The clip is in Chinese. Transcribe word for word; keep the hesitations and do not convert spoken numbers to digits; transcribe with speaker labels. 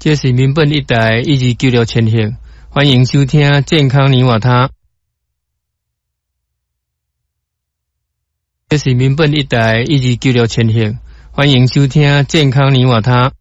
Speaker 1: 这是民本一台一二九六千赫，欢迎收听健康泥瓦他。这是民本一台一二九六千赫，欢迎收听健康泥瓦他。